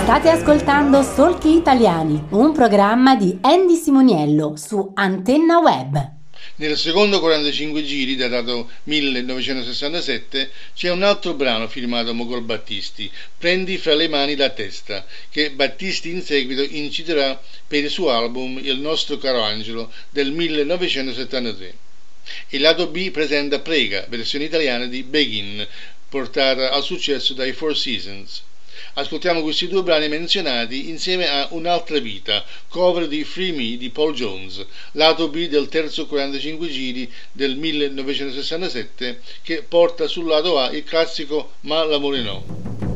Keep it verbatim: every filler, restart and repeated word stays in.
State ascoltando Solchi Italiani, un programma di Andy Simoniello su Antenna Web. Nel secondo quarantacinque giri, datato millenovecentosessantasette, c'è un altro brano firmato Mogol Battisti, Prendi fra le mani la testa, che Battisti in seguito inciterà per il suo album Il nostro caro angelo del millenovecentosettantatré. Il lato B presenta Prega, versione italiana di Begin, portata al successo dai Four Seasons. Ascoltiamo questi due brani menzionati insieme a Un'altra vita, cover di Free Me di Paul Jones, lato B del terzo quarantacinque giri del millenovecentosessantasette, che porta sul lato A il classico Ma l'amore no.